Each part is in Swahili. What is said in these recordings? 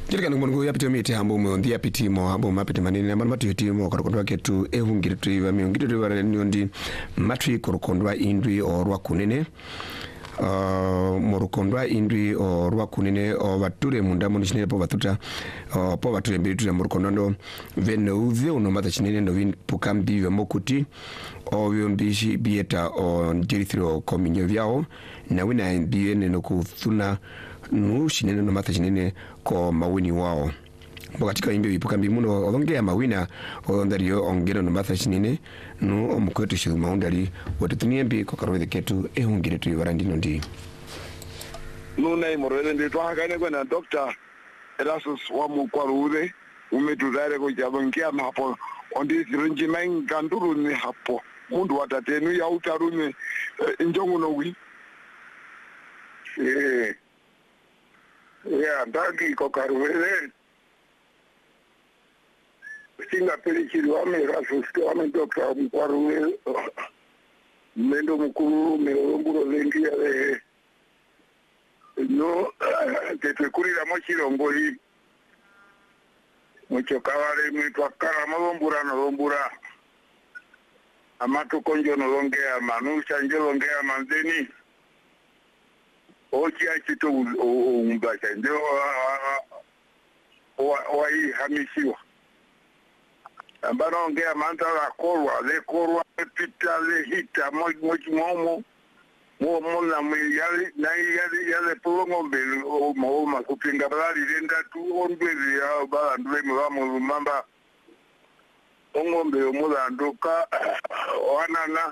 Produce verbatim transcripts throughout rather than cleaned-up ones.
Jirika nungu yapite miti hambu mweondi yapiti mo hambu mapiti manini Nambano matu yuti mo karukondwa ketu Ehu ngiritu iwa miyo ngiritu iwa nyondi matri kurukondwa indui orwa kunene Uh, morukondwa indwi o rwa kunene o bature munda monishine po batuta o po bature mbitu ya morukondwa ndo veno uve uno mata chinene no vin pukambi wa mokuti o vyombishi bieta o njirithiro kominyo vyao na wina biye neno kuthuna nu shinene no mata chinene ko mawini wao Mwakatika imbe wipukambi muno ongea mawina ondari yo ongera no matha chinene no omukwetu shiru maundari watutuniembi kwa karwede ketu ehungire tu iwarandi nondi Nuna imorele ndi twahakane kwa na Doctor Erasus wa mukwarure umetudare kwa jabongia mapo ondi zirinji mainganduru ni hapo mundu watatenu ya utarume njongu no wi eh ya ndagi kwa karwede Singa pelichiri wame Erasus wame Doctor mukwarure mendo mukuru meomburo lengi ya le no te kurira mochirongo hi mucho kawale mitwakala mabombura no bombura amato konjo no longea manusha nje longea manzeni ochi achito umbacha nje wa wa hii hamishiwa ambano ongea manta la korwa le korwa pita le hita moji moji momo mo mo na yali na yali yale polongo mbele o mo ma kupinga bali lenda tu ondwe ya ba ndwe mo mamba ongombe omuza ndoka wanana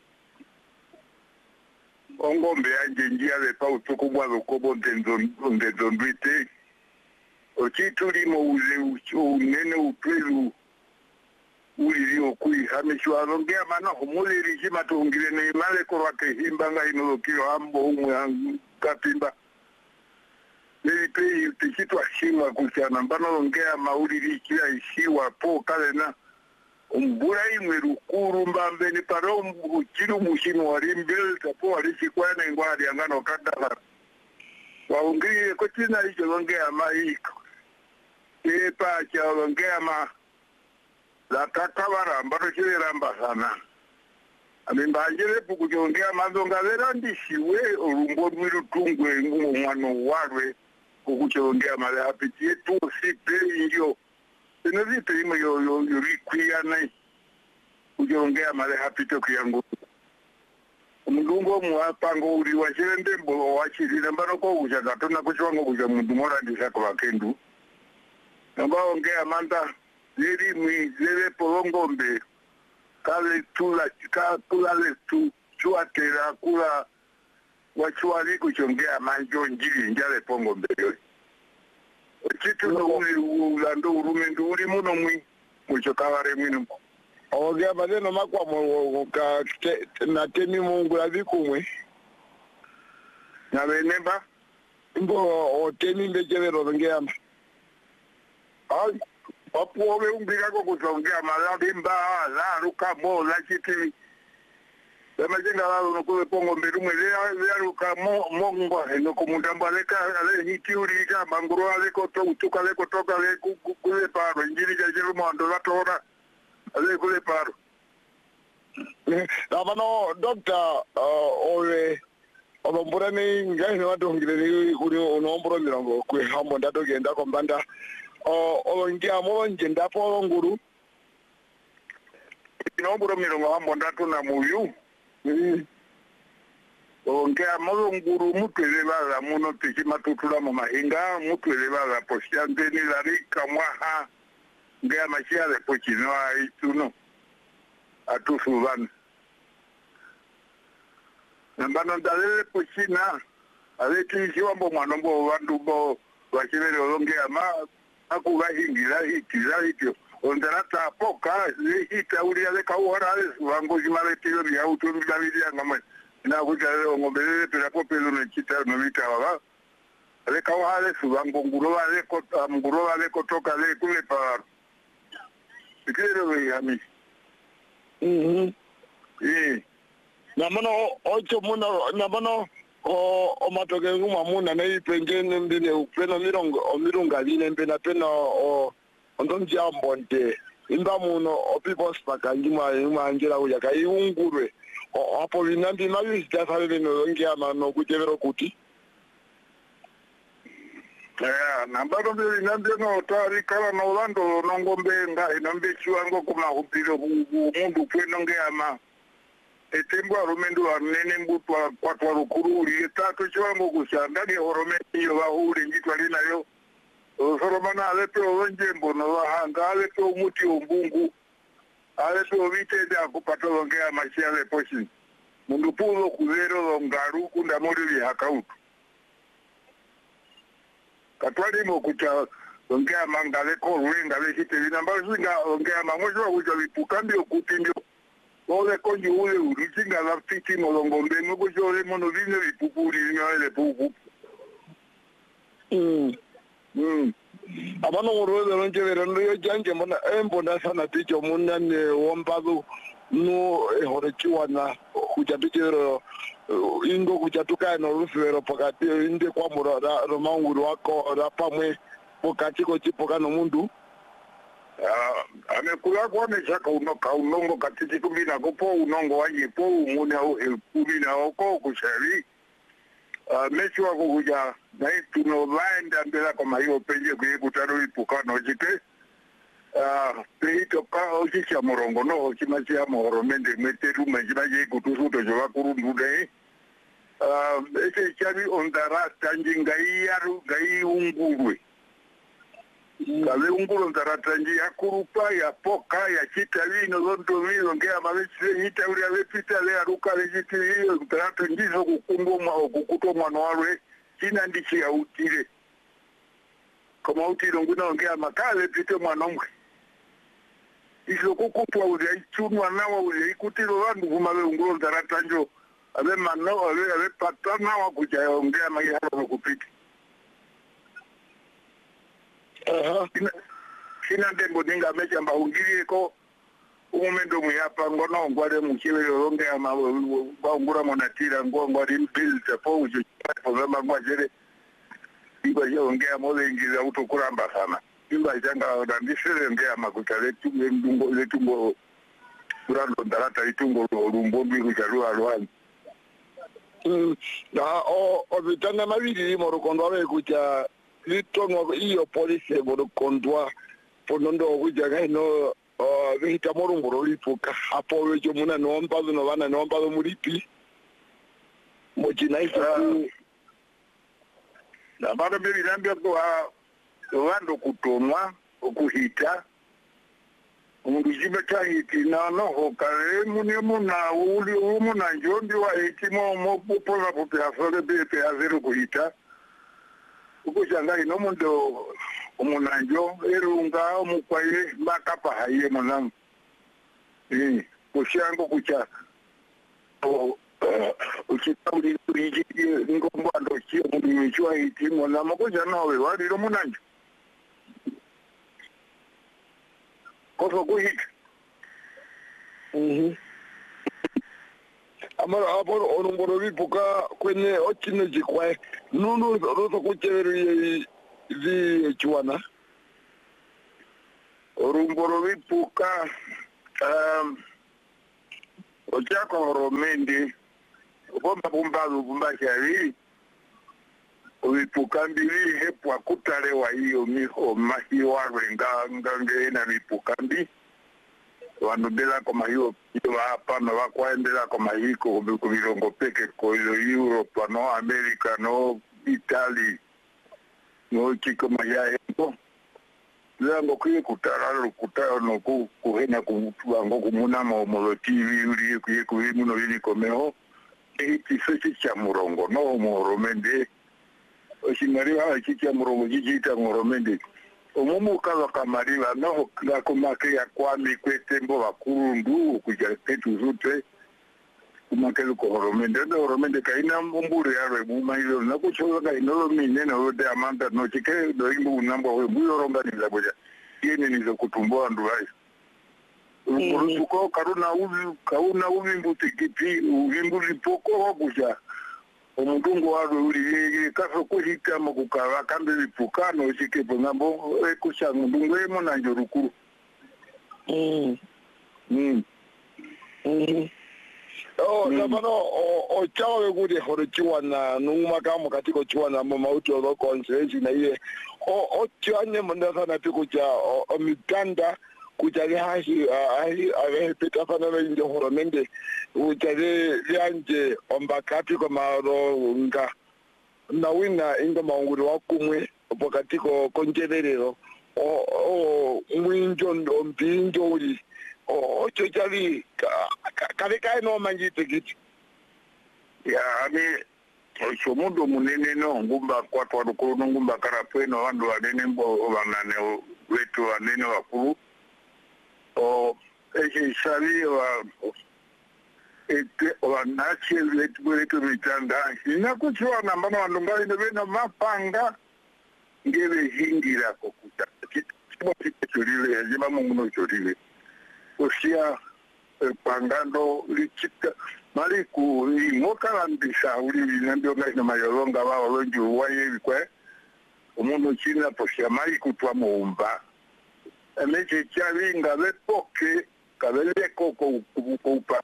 ongombe anje njia le pa utukubwa lokobo ndenzo ndenzo ndwite ochituli mo uze unene utwelu uli okui hamishwa longea mana homuli jima tungile ne male korwa ke himbanga ino kilo ambo umwe kapimba ni pe tikitwa shima kuchana mbano longea mauli kila ishiwa po kale na umbura imwe rukuru mbambe ni paro uchiru mushino warimbel tapo alishikwana ngwari angano kadala waungie kochina hicho longea maiko epa cha longea ma la kakabara ambaro chile ramba sana amimbanjele pukujongea mazonga verandishiwe olumbo mwiru tungwe ngumo mwano warwe kukuchongea male hapitie tu sipe indio inozipe imo yo yo yurikuya nai kujongea male hapito kuyangu mundungo mwapango uri wachile ndembo wachili nambano kwa kucha katona kuchwango kucha mundu mora ndisako wakendu namba ongea manda Zeri mwi zere polongombe kale tula ka kula le tu chuatera kula wachuali kuchongea manjo njiri njale pongombe yo chitu no uli ulando urume nduri muno mwi mucho kaware mwino Ogea maneno makwa mo ka na temi mungu la vikumwe na benemba mbo o temi mbejele rongeya ai Papu ome umbika kukutongea malabi mba la ruka mo la chiti Lema jenga lalo nukule pongo mberume lea ruka mo mongo Nuku mundamba leka ale hiti urika Manguru aleko to utuka leko toka leko kule paro Njiri jajiru mwando la tora Ale kule paro Nabano Doctor Owe Obombura ni ngai ni watu ngile ni uri unombura mirongo Kwe hambo ndato genda kombanda o olongia mo njenda po nguru inomburo mirongo hambo ndatu na muyu mm olongia mo nguru mutwele bala muno tikima tutula mu mahinga mutwele bala posiante ni larika mwaha ngea machia de pochino ai tuno atusuban nambano dalele pochina aleti siwambo mwanombo wandu bo wakile olongia ma akuga hingira hitira hitio ondara tapoka hita uri ale kawara ale wango jimale tiro ya utu ndalili ngama na kujale ngobele pera popelo na chita no vita baba ale kawale wango nguro ale ko nguro ale kotoka ale kule pa ikero yami mhm eh na mano ocho muno na mano o o matoke nguma muna na ipengene mbine upena mirongo o mirunga line mbena pena o ondonji ambonte imba muno o people spakangi ma mangira uya kai ungurwe o apo vinambi mavi sitafale no ngia mano kutevero kuti eh nambaro vinambi no tari kala no lando no ngombe nga inambe chiwango kuma upiro mundu kweno ngia ma etembo aromendo arnene mbutwa kwatwa rukururi etatu chiwango kushanda ni horomeni yo bahuri ngitwa linayo soromana alepe onjembo no bahanga alepe umuti ombungu alepe ovitende akupata longea mashia poshi mundu pulo kuzero ngaru kunda mori hakautu katwali mo kucha longea mangale ko wenga leshite linamba zinga longea mamosho kucha vipukambi okutindio ole konji ule uruchinga la fiti molongombe ngo jole mono vine vipupuri ngale pupu mm mm abano ngorwele lonje verano yo janje mona embona sana ticho mona ne wombadu no ehorichiwana kuchatuchero ingo kuchatuka no rufero pakati inde kwa mura romanguru wako rapamwe pokati ko chipoka no mundu ah amekula kwa mechaka unoka unongo katiti kumbina kopo unongo waje po umune au kumbina oko kushari ah mechi wako kuja na tuno vaenda mbele kwa hiyo penje kuyekutaro ipukano jike ah peito ka ochicha morongo no ochimachi ya moromende meteru majibaje kutusuto jowa kurundude ah ese chavi ondara tanjinga yaru gai ungurwe kale unguro ndaratanji yakurupa ya poka ya chita vino zondo vino ngea mavisi hita uri alepita le aruka le jiti hiyo ndaratanji zo kukumbo mwa kukuto mwana walwe china ndichi ya utile kama utile nguna ngea makale pite mwana mwe iso kukupwa uri aichunwa nawa uri ikutilo wandu kumale unguro ndaratanjo ale mano ale ale patana wa kuja ngea maiharo kupiti aha sina ndembo ninga mecha mbahungiri ko umendo muyapa ngono ngwale muchiwe longe ama baungura monatira ngo ngwali mpilta po ujo programa ngwajere iba yongea mole ngiza utokuramba sana imba janga ndandisere ngea makutale tumwe ndungo letumbo kurando ndarata itungo rumbo mbiku charu alwan mm na o o vitanga maviri mo rokondo ave kucha litongo iyo police bodo kondwa ponondo kuja kaino vihita morungoro lipuka hapo wejo muna nombazo no bana nombazo mulipi mojina ifu na bado bebi nambia kwa wando kutonwa okuhita umundu jibeta hiti na noho kare mune muna uli umuna njondi wa hiti mo mo popola popi afole bepe azero kuhita ukushanga ino mundo umunanjo erunga omukwaye bakapa haye manam eh kushango kucha o ukitauli riji ngomba ndo chio mumichwa iti mona makoja nawe wali ro munanjo koso kuhita mhm amara aboro onumboro bipuka kwenye ochine jikwae nunu roto kucheveri vi chuana orumboro bipuka um ochako horomendi bomba bombazo bomba chari bipuka mbili hepwa kutalewa hiyo miho mahiwa renga ngange na bipuka mbi wanubela kama hiyo hiyo hapa na wakwaendela kama hiko kubirongo peke ko Europe no America no Italy no chiko maya eko lango kuye kutararo kutaro no ku kuhena kubango kumuna mo mo T V uri kuye kuye muno yini komeo eti sechi cha murongo no mo romende oshimari wa chicha murongo jijita moromende omumu kaza kamariva no ngakomake ya kwami kwetembo bakurundu kuja petu zute kumakelo ko horomende ndo horomende kaina mbure yarwe buma hilo nakuchoka inolo minene wote amanda no chike do imbu namba we buyo ronga ni zaboja yene nizo kutumbua nduai urusuko karuna uvi kauna uvi mbutikiti uvi mbuli poko wakuja omutungu walo uli kaso kuhita mukukava kambe vipukano usikepo ngambo ekusha mudungu emo na njorukuru. Mm. Mm. Mm. Oh, mm. Sabano o o chawe kudi hore chiwana nunguma kama katiko chiwana mo mauti o konsensi na iye o o chiwane mndasa na piko cha o, o mitanda kuchale hashi ahi ahi pita fana na inje horomende kuchale lianje ombakati kwa maro nga na wina inga maunguri wakumwe pokatiko konjelelero o o mwinjo mpinjo uli o chochali kale kai no manjite kiti ya ani chomudo munene no ngumba kwa twadukuru no ngumba karapweno wandu wanene mbo wanane wetu wanene wakuru o eje shali wa ete wa nachi wetu wetu mitanda ina kuchwa na mbana wandungali nebe na mapanga ngebe hingira kokuta kimo kichulile yajiba mungu no chulile usia pangando lichika mali ku imokalambisa uli nambio ngai mayolonga ba olonji waye bikwe umuntu china posia mali kutwa muumba emeje chavinga bepoke kabele koko kupa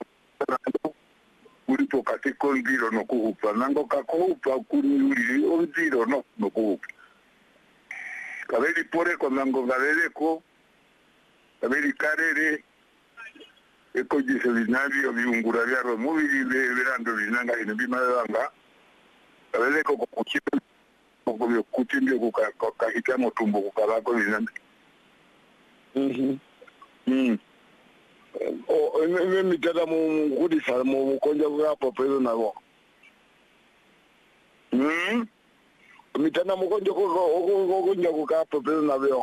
ulipo katiko ndiro no kupa nango kakopa kuni uli ondiro no no kupa kabeli pore ko nango kabele ko kabeli karere eko jise binavyo viungura vyaro mubili verando vinanga ino bimalanga kabele ko kuchiro ko byo kutimbe ko kahita motumbo ko kabako vinanga. Mhm. Mm. O eme mitata mu kudisa mu konja kwa popelo nawo. Mm. Mitana mu konja ko konja kwa popelo nawo.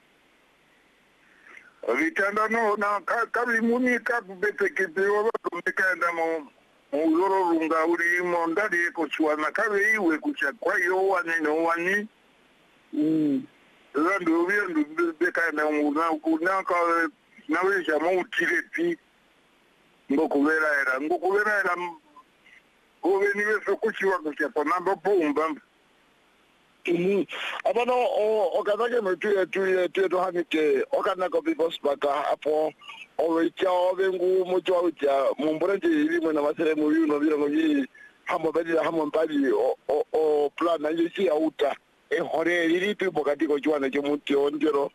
Vitanda no na kabi muni kabu bepeke bewa kumikaenda mo muzoro runga uri mo ndari ko chwana kabe iwe kucha kwa yo wani no wani. Mm. Zando viendo bekaenda mo na kuna ka nawe jamo utireti ngokubera era ngokubera era ko veniwe so kuchiwa kucha pona bomba. Mhm. Abano o okazake mtu yetu yetu to hanike okana ko people spaka apo owecha obengu mucho owecha mumbonje ilimwe na masere mu yuno biro ngi hamo badi hamo mbali o o plan nje si auta e hore lili pipo katiko chwana cho muti ondero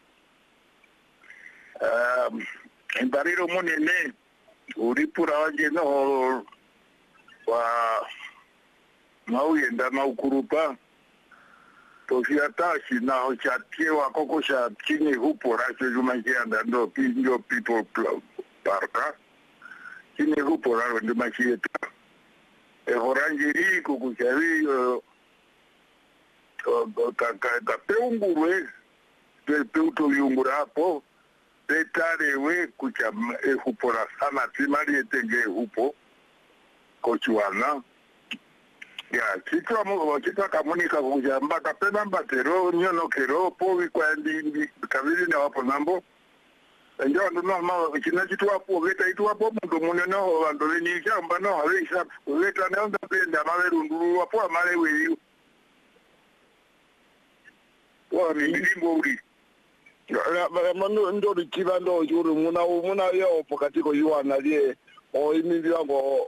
um embariro munene uripura wanje no wa mauyenda maukurupa tofiatashi na hochatie wakoko sha chini hupo rasho jumakia ndando pinjo people parka chini hupo raro ndumachie ta e horanjiri kukuchari ka peungurwe pe peuto viungura hapo petarewe kucha e hupo la sana timari etenge hupo kochuana ya chitwa mo chitwa kamunika kuja mbaka pena mbatero nyono kero po wikwandi kabili na wapo nambo ndio ndo no kina chitwa po veta itwa po ndo muneno wando ni shamba no hawisha veta na ndo penda male nduru wapo amale weyu wa ni ndimbo uri ya mano ndo dikiba ndo juru muna muna yo pokatiko yuana lie o imindi wango